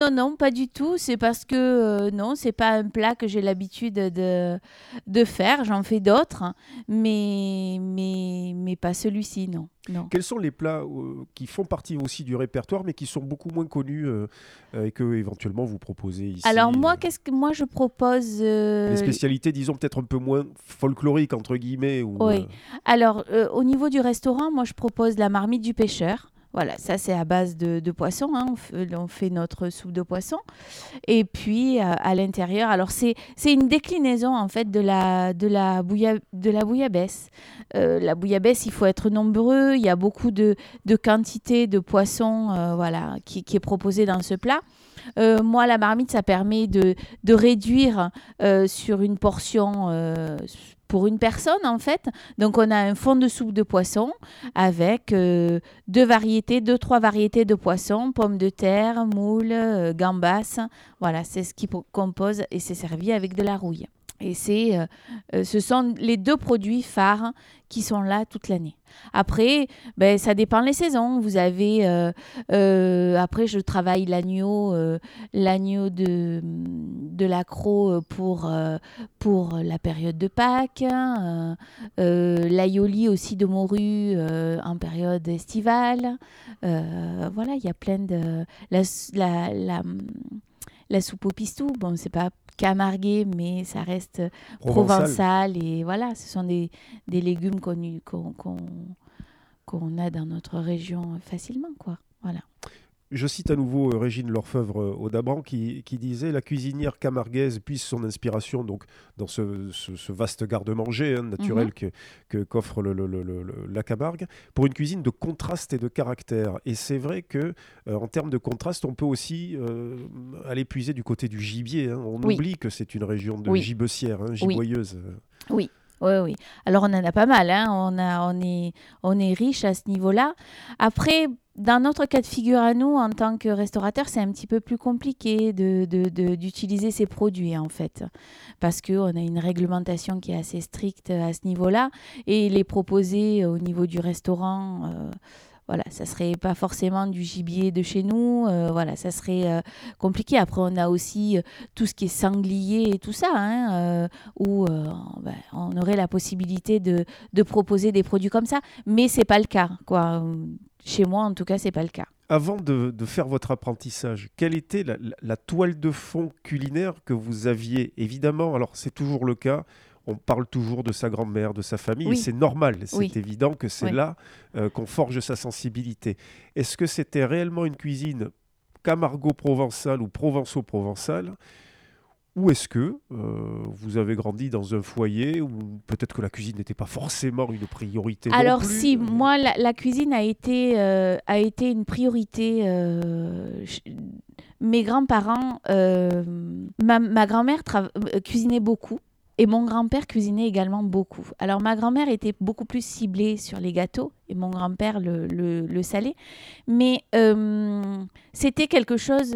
Non, non, pas du tout. C'est parce que non, c'est pas un plat que j'ai l'habitude de faire. J'en fais d'autres, mais pas celui-ci, non. Non. Quels sont les plats qui font partie aussi du répertoire, mais qui sont beaucoup moins connus et que éventuellement vous proposez Alors ici moi, qu'est-ce que moi je propose des spécialités, disons, peut-être un peu moins folkloriques, entre guillemets, ou, Oui. Alors, au niveau du restaurant, moi, je propose la marmite du pêcheur. Voilà, ça c'est à base de poisson, hein. On fait notre soupe de poisson. Et puis à l'intérieur, alors c'est une déclinaison en fait de la bouillabaisse. La bouillabaisse, il faut être nombreux. Il y a beaucoup de quantité de poisson, voilà, qui est proposé dans ce plat. Moi, la marmite, ça permet de réduire sur une portion pour une personne, en fait. Donc, on a un fond de soupe de poisson avec deux, trois variétés de poissons, pommes de terre, moules, gambas. Voilà, c'est ce qui compose et c'est servi avec de la rouille. Et ce sont les deux produits phares qui sont là toute l'année. Après, ben, ça dépend les saisons. Vous avez, après, je travaille l'agneau de l'accro pour la période de Pâques, hein, l'aioli aussi de morue en période estivale. Voilà, il y a plein de... La soupe au pistou, bon, c'est pas camarguais, mais ça reste provençal. provençal. Et voilà, ce sont des légumes qu'on a dans notre région facilement, quoi. Voilà. Je cite à nouveau Régine Lorfeuvre Audabran qui disait: La cuisinière camarguaise puise son inspiration donc, dans ce vaste garde-manger Mhm. naturel qu'offre la Camargue, pour une cuisine de contraste et de caractère. Et c'est vrai que en termes de contraste, on peut aussi aller puiser du côté du gibier. On Oui, oublie que c'est une région de oui, gibecière, oui, giboyeuse. oui. Oui, oui. Alors, on en a pas mal, hein. On est riche à ce niveau-là. Après, dans notre cas de figure à nous, en tant que restaurateur, c'est un petit peu plus compliqué d'utiliser ces produits, en fait. Parce qu'on a une réglementation qui est assez stricte à ce niveau-là. Et les proposer au niveau du restaurant, voilà, ça serait pas forcément du gibier de chez nous. Voilà, ça serait compliqué. Après, on a aussi tout ce qui est sanglier et tout ça, hein, où ben, on aurait la possibilité de proposer des produits comme ça. Mais c'est pas le cas, quoi. Chez moi, en tout cas, c'est pas le cas. Avant de faire votre apprentissage, quelle était la toile de fond culinaire que vous aviez? Évidemment, alors c'est toujours le cas, on parle toujours de sa grand-mère, de sa famille, et Oui, c'est normal, c'est oui, évident que c'est oui. là qu'on forge sa sensibilité. Est-ce que c'était réellement une cuisine camargo-provençale ou provençaux-provençale? Ou est-ce que vous avez grandi dans un foyer où peut-être que la cuisine n'était pas forcément une priorité non Alors plus? si, moi, la cuisine a été une priorité. Mes grands-parents, ma grand-mère cuisinait beaucoup et mon grand-père cuisinait également beaucoup. Alors ma grand-mère était beaucoup plus ciblée sur les gâteaux et mon grand-père le salé. Mais c'était quelque chose...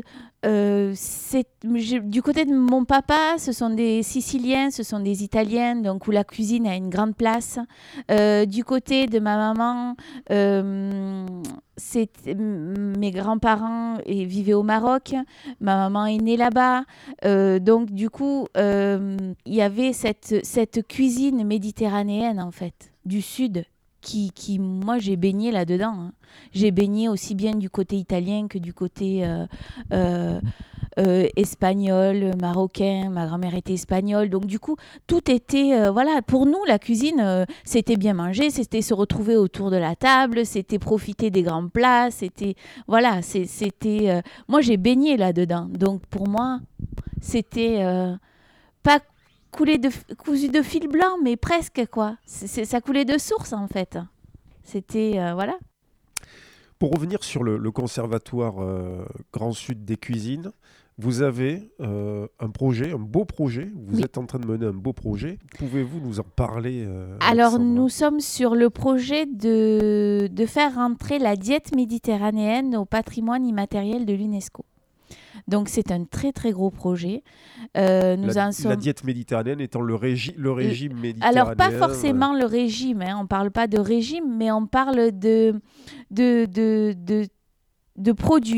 du côté de mon papa, ce sont des Siciliens, ce sont des Italiens, donc où la cuisine a une grande place. Du côté de ma maman, euh, mes grands-parents vivaient au Maroc. Ma maman est née là-bas. Donc, du coup, il y avait cette cuisine méditerranéenne, en fait, du Sud, moi, j'ai baigné là-dedans, hein. J'ai baigné aussi bien du côté italien que du côté euh, espagnol, marocain. Ma grand-mère était espagnole. Donc, du coup, tout était... voilà, pour nous, la cuisine, c'était bien manger, c'était se retrouver autour de la table, c'était profiter des grands plats, c'était... Voilà, c'était... moi, j'ai baigné là-dedans. Donc, pour moi, c'était pas cousu de fil blanc, mais presque, quoi. Ça coulait de source, en fait. C'était... voilà. Pour revenir sur le conservatoire Grand Sud des cuisines, vous avez un projet, un beau projet. Vous Oui. êtes en train de mener un beau projet. Pouvez-vous nous en parler, Alors, Alexandra? nous sommes sur le projet de faire rentrer la diète méditerranéenne au patrimoine immatériel de l'UNESCO. Donc, c'est un très, très gros projet. La, Nous en la sommes... diète méditerranéenne étant le l- régime Alors, pas méditerranéen. forcément le régime, hein. On ne parle pas de régime, mais on parle de, de produits.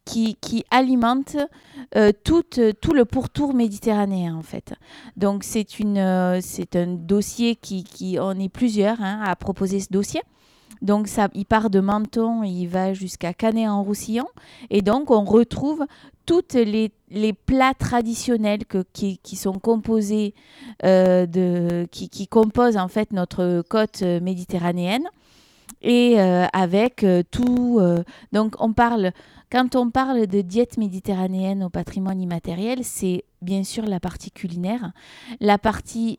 qui alimente tout le pourtour méditerranéen en fait. Donc c'est un dossier on est plusieurs à proposer ce dossier. Donc il part de Menton, il va jusqu'à Canet-en-Roussillon et donc on retrouve toutes les plats traditionnels qui sont composés qui composent en fait notre côte méditerranéenne. Et avec tout. Donc, quand on parle de diète méditerranéenne au patrimoine immatériel, c'est bien sûr la partie culinaire, la partie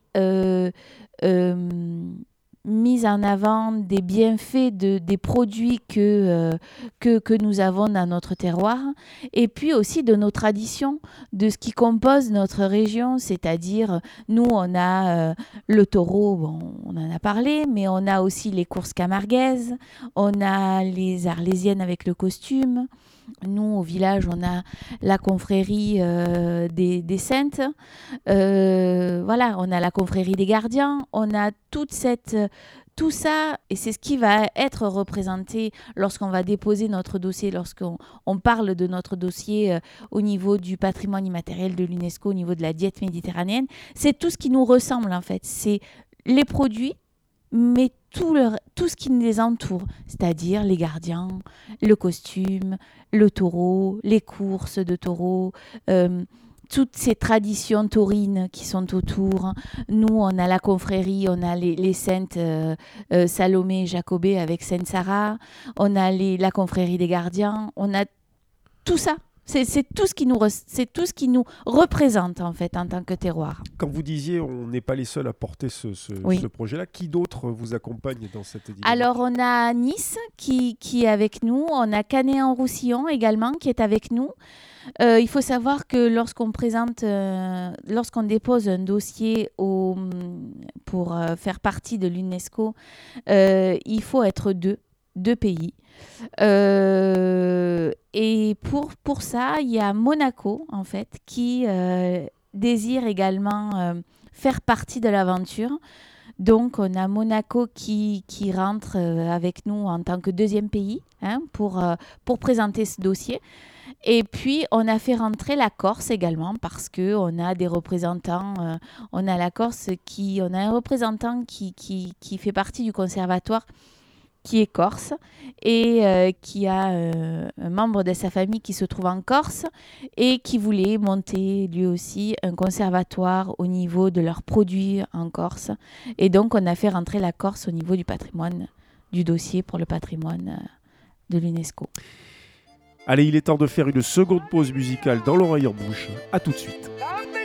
mise en avant des bienfaits des produits que nous avons dans notre terroir, et puis aussi de nos traditions, de ce qui compose notre région, c'est-à-dire, nous, on a le taureau, bon, on en a parlé, mais on a aussi les courses camarguaises, on a les arlésiennes avec le costume. Nous, au village, on a la confrérie des Saintes. Voilà, on a la confrérie des Gardiens. On a tout ça, et c'est ce qui va être représenté lorsqu'on va déposer notre dossier, lorsqu'on parle de notre dossier au niveau du patrimoine immatériel de l'UNESCO, au niveau de la diète méditerranéenne. C'est tout ce qui nous ressemble, en fait. C'est les produits, mais tout ce qui les entoure, c'est-à-dire les gardiens, le costume, le taureau, les courses de taureaux, toutes ces traditions taurines qui sont autour. Nous, on a la confrérie, on a les saintes Salomé et Jacobée avec Sainte Sarah, on a la confrérie des gardiens, on a tout ça. C'est tout ce qui nous représente en fait en tant que terroir. Quand vous disiez on n'est pas les seuls à porter ce projet-là, qui d'autre vous accompagne dans cette dynamique ? Alors on a Nice qui est avec nous, on a Canet-en-Roussillon également qui est avec nous. Il faut savoir que lorsqu'on dépose un dossier pour faire partie de l'UNESCO, il faut être deux pays. Et pour ça, il y a Monaco, en fait, qui désire également faire partie de l'aventure. Donc, on a Monaco qui rentre avec nous en tant que deuxième pays pour présenter ce dossier. Et puis, on a fait rentrer la Corse également parce qu'on a des représentants. On a la Corse on a un représentant qui fait partie du conservatoire qui est corse et qui a un membre de sa famille qui se trouve en Corse et qui voulait monter lui aussi un conservatoire au niveau de leurs produits en Corse. Et donc, on a fait rentrer la Corse au niveau du patrimoine, du dossier pour le patrimoine de l'UNESCO. Allez, il est temps de faire une seconde pause musicale dans l'oreille en bouche. À tout de suite.